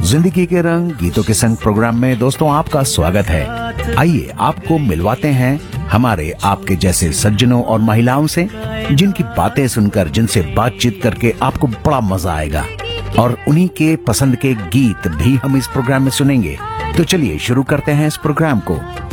जिंदगी के रंग गीतों के संग प्रोग्राम में दोस्तों आपका स्वागत है। आइए आपको मिलवाते हैं हमारे आपके जैसे सज्जनों और महिलाओं से, जिनकी बातें सुनकर, जिनसे बातचीत करके आपको बड़ा मजा आएगा और उन्हीं के पसंद के गीत भी हम इस प्रोग्राम में सुनेंगे। तो चलिए शुरू करते हैं इस प्रोग्राम को।